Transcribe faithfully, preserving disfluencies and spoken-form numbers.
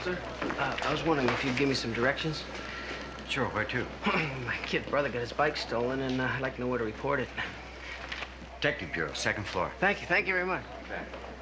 Sir? Uh, I was wondering if you'd give me some directions. Sure, where to? My kid brother got his bike stolen, and uh, I'd like to know where to report it. Detective Bureau, second floor. Thank you. Thank you very much. You bet.